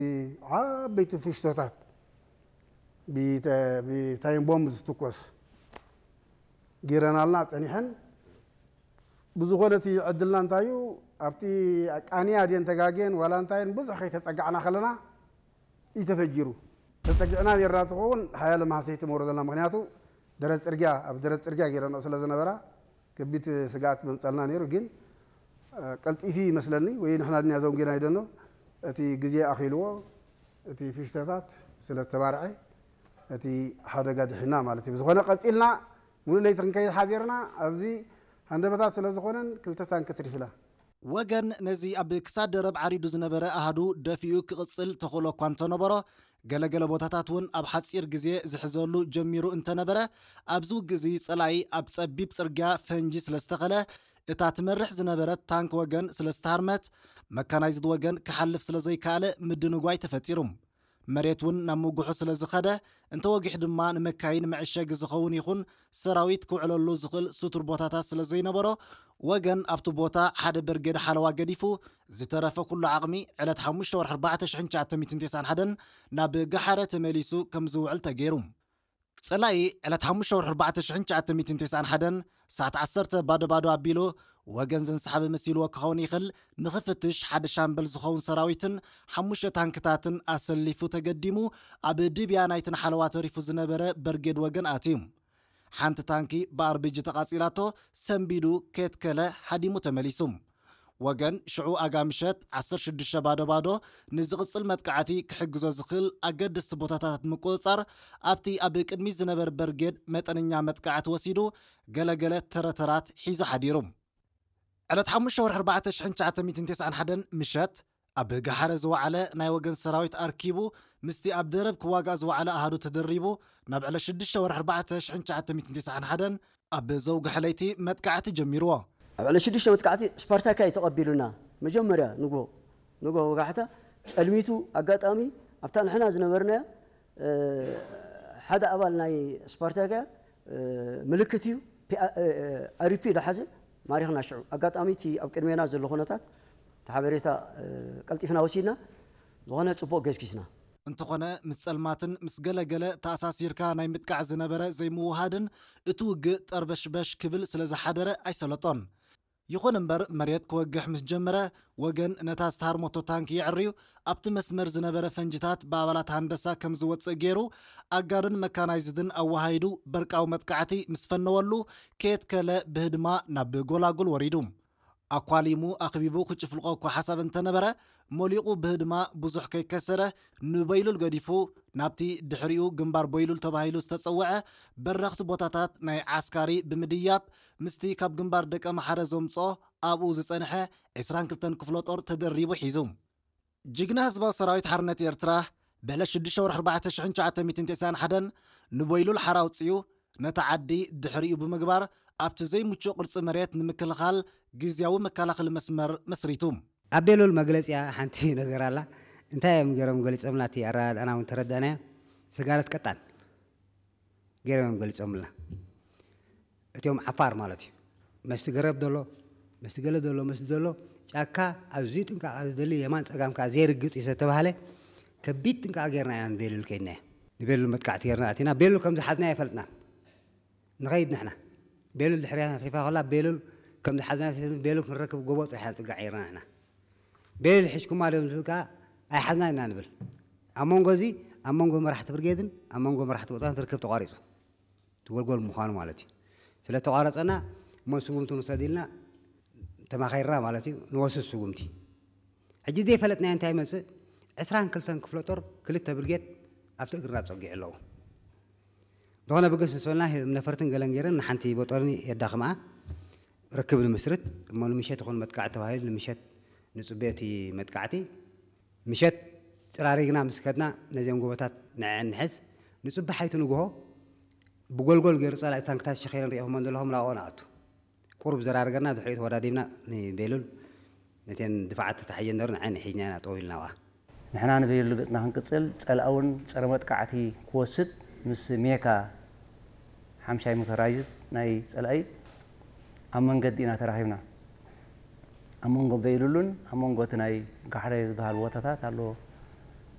عبيت فيشتوتات بتايم بومب زتكوس جيرنا لنا تنيحن بزغونتي عدلنا انتايو ابتي انيا دي انتغاجين ولا انتاين بزح خي تسقعنا خلنا يتفجروا تسقعنا يراتقون حيال ما حسيت موردنا مغنياتو درت ارجع اب درت ارجع جيرنا سلازنبرا كبيت سقات بمصلنا نيرو جين قلطيفي مسلني وين احنا دنيا زون جينا يدنو اتي غزي اخيلو اتي فيشتات سلتبارعي اتي حدغا دحنا مالتي بزغونه قصيلنا من ليتن كاي حاضرنا ابزي هندبتا سلازخونن كلتتان كتريفلا وغن نزي اب كساد رب عريدو زنبره احدو دفيو كقصل تخلو كانتو نبره ገለገለ ቦታታቱን ኣብ ሓጺር ግዜ ዝሕዘሉ ጀሚሩ እንተነበረ ኣብዙ ግዜ ጸላይ ኣብ ጸቢብ ጽርግያ ፈንጂ ስለስተኸለ እታ ትመርሕ ዝነበረት ታንክ ወገን ስለስተሃርመት መካናይዝድ ወገን ክሓልፍ ስለዘይካለ ምድንጓይ ተፈጢሩም መሬቱን ናብ ምጉሑ ስለዝኸደ እንተወጊሕ ድማ ንመካይን መዕሸግ ዝኸውን ይኹን ሰራዊት ክውዕለሉ ዝኽእል ሱቱር ቦታታት ስለዘይነበሮ ወገን ኣብቲ ቦታ ሓደ በርገድ ሓለዋ ገዲፉ ዝተረፈ ኩሉ ዓቕሚ ዕለት 5 ወርሒ 4991 ናብ ገሓረ ተመሊሱ ከም ዝውዕል ተገይሩ ጸላይ ዕለት 5 ወርሒ 4991 ሰዓት 10 ባዶ ኣቢሉ ወገን ዘንሰሓበ መሲሉ ክኸውን ይኽእል ንኽፍትሽ ሓደ ሻምበል ዝኸውን ሰራዊትን 5 ታንክታትን ኣሰሊፉ ተገዲሙ ኣብ ድብያ ናይትን ሓለዋ ተሪፉ ዝነበረ በርጌድ ወገን ኣትዩ ሓንቲ ታንኪ በአርቢጅ ተቃጺላቶ ሰንቢዱ ከትከለ ሓዲሙ ተመሊሱ ወገን ሽዑ ኣጋምሸት 16 ባዶ ንዝቕጽል መጥቃዕቲ ክሕግዞ ዝኽእል ኣገደስቲ ቦታታት ምቁጽጻር ኣብቲ ኣብ ቅድሚ ዝነበረ በርጌድ መጠነኛ መጥቃዕቲ ወሲዱ ገለገለ ተረተራት ሒዙ ሓዲሩ ዕለት 5 ወርሒ 4991 ምሸት ኣብ ገሓረ ዝወዓለ ናይ ወገን ሰራዊት ኣርኪቡ ምስቲ ኣብ ደረብ ክዋጋ ዝወዓለ ኣሃዱ ተደሪቡ ናብ ዕለት 6 ወርሒ 4991 ኣብ ዘውግ ሕለይቲ መጥቃዕቲ ጀሚርዎ ኣብ ዕለት 6 መጥቃዕቲ ስፓርታካ ይተቐቢሉና መጀመርያ ንጎ ወጋሕታ ጸልሚቱ ኣጋጣሚ ኣብታ ንሕና ዝነበርና ሓደ ኣባል ናይ ስፓርታካ ምልክት እዩ ኣሪፒ ዳሓዘ ማሪኽና ሽዑ ኣጋጣሚቲ ኣብ ቅድሜና ዘሎ ኩነታት ተሓበሬታ ቀልጢፍና ወሲድና ዝኾነ ጽቡቕ ገዝኪስና እንተኾነ ምስ ጸልማትን ምስ ገለገለ ተኣሳሲርካ ናይ ምጥቃዕ ዝነበረ ዘይምውሃድን እቲ ውግእ ጠርበሽበሽ ክብል ስለ ዝሓደረ ኣይሰለጦን ይኹን እምበር መሬት ክወግሕ ምስ ጀመረ ወገን ነታ ዝተሃርሞቶ ታንኪ ይዕርዩ ኣብቲ መስመር ዝነበረ ፈንጅታት ብኣባላት ሃንደሳ ከም ዝወፅእ ገይሩ ኣጋርን መካናይዝድን ኣዋሃይዱ በርቃዊ መጥቃዕቲ ምስ ፈነወሉ ከየትከለ ብህድማ ናብ ጎላጉል ወሪዱ ኣኳሊሙ ኣኽቢቡ ክጭፍልቆ እኳ ሓሳብ እንተነበረ ሞሊቑ ብህድማ ብዙሕ ከይከሰረ ንበይሉል ገዲፉ ናብቲ ድሕሪኡ ግንባር በይሉል ተባሂሉ ዝተጸውዐ በረኽቲ ቦታታት ናይ ዓስካሪ ብምድያብ ምስቲ ካብ ግንባር ደቀ መሓረ ዘምጾ ኣብኡ ዝጸንሐ 22 ክፍለ ጦር ተደሪቡ ሒዙ ጅግና ህዝባዊ ሰራዊት ሓርነት ኤርትራ ብዕለት 6 ወርሒ 4991 ንበይሉል ሓራ ውፅኡ ነታ ዓዲ ድሕሪኡ ብምግባር ኣብቲ ዘይምቹእ ቅርፂ መሬት ንምክልኻል ግዝያዊ መከላኸሊ መስመር መስሪቱ ኣቤሉል መግለጽያ ሓንቲ ነገር ኣላ እንታይ እዮም ገይሮም ገሊፆምና እቲ ኣና እውን ተረዳናዮ ስጋለት ቀጣን ገይሮም ገሊፆምና እቲኦም ዓፋር ማለት እዩ መስቲ ገረብ ደሎ መስቲ ገለ ደሎ መስቲ ደሎ ጫካ ኣዝዩ ጥንቃቐ ዝደሊ የማን ፀጋምካ ዘይርግፅ እዩ ዝተባሃለ ከቢድ ጥንቃቐ ጌርና ኢና ንቤሉል ከይድና ንቤሉል መጥቃዕቲ ጌርና ኣቲና ቤሉል ከም ዝሓዝና ኣይፈልጥና ንኸይድ ንሕና ቤሉል ድሕርያትና ትሪፋ ከላ ቤሉል ከም ዝሓዝና ቤሉል ክንረክብ ጎቦ ጥራሕ ፅጋዕ ጌርና ንሕና ቤሉል ሕሽኩማ ድዮም ዝብልካ ኣይሓዝና ኢና ንብል ኣብ መንጎ እዚ ኣብ መንጎ መራሕቲ ብርጌድን ኣብ መንጎ መራሕቲ ወጣን ትርክብ ተቋሪፁ ትጎልጎል ምዃኑ ማለት እዩ ስለ ተቋረፀና እሞ ስጉምቲ ንውሰድ ኢልና ተማኻይርና ማለት እዩ ንወስድ ስጉምቲ ሕጂ ዘይፈለጥናዮ እንታይ ይመፅእ 22 ክፍለ ጦር ክልተ ብርጌድ ኣብቲ እግርና ፀጊዑ ኣለዉ ዝኾነ ብገስ ንስበልና ነፈርትን ገለን ገይረን ንሓንቲ ቦጦርኒ የዳኽምኣ ርክብ ንምስርት እሞ ንምሸት ይኹን መጥቃዕቲ ተባሂሉ ንምሸት ንፅበቲ መጥቃዕቲ ምሸት ፅራሪግና ምስ ከድና ነዚኦም ጎቦታት ንሕዝ ንፅባሕ ሓይቱ ንግሆ ብጎልጎል ገይሩ ጸላኢ ታንክታት ሸኺረን ሪኢኹም ዘለኹም ናብኡ ንኣቱ ቁርብ ዘራርገና ድሕሪት ወዳዲብና ንቤሉል ነተን ድፋዓት ተታሕየን ነሩ ንዓይኒ ሒዝና ኢና ጠው ኢልና ንሕና ንቤሉል ገፅና ክንቅፅል ጸላእውን ፀረ መጥቃዕቲ ክወስድ ምስ ሜካ ሓምሻይ ሞተራይዝድ ናይ ጸላኢ ኣብ መንገዲ ኢና ተራኺብና ኣብ መንጎ ቤሉልን ኣብ መንጎ እቲ ናይ ጋሕረ ዝበሃል ቦታታት ኣሎ